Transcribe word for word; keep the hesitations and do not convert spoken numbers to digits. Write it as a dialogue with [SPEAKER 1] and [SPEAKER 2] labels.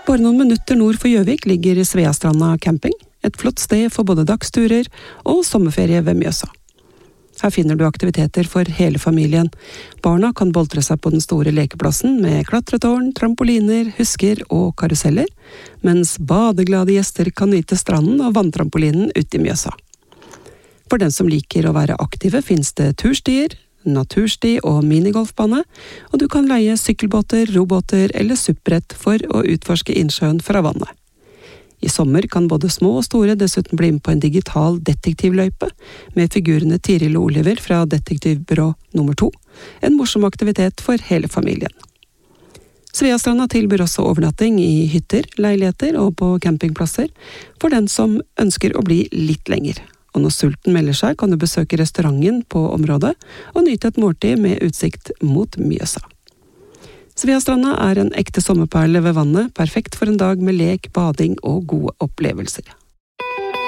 [SPEAKER 1] Bare noen minutter nord for Gjøvik ligger Sveastranda camping, et flott sted for både dagsturer og sommerferie ved Mjøsa. Her finner du aktiviteter for hele familien. Barna kan boltre seg på den store lekeplassen med klatretårn, trampoliner, husker og karuseller, mens badeglade gjester kan nyte stranden og vanntrampolinen ut i Mjøsa. For den som liker å være aktive finnes det turstier, natursti og minigolfbane, og du kan leie sykkelbåter, robåter eller suppbrett for å utforske innsjøen fra vannet. I sommer kan både små og store dessuten bli med på en digital detektivløype med figurene Tiril og Oliver fra Detektivbyrå nummer to, en morsom aktivitet for hele familien. Sveastranda tilbyr også overnatting i hytter, leiligheter og på campingplasser for den som ønsker å bli litt lenger. Og når sulten melder seg, kan du besøke restauranten på området og nyte et måltid med utsikt mot Mjøsa. Sveastranda er en ekte sommerperle ved vannet, perfekt for en dag med lek, bading og gode opplevelser.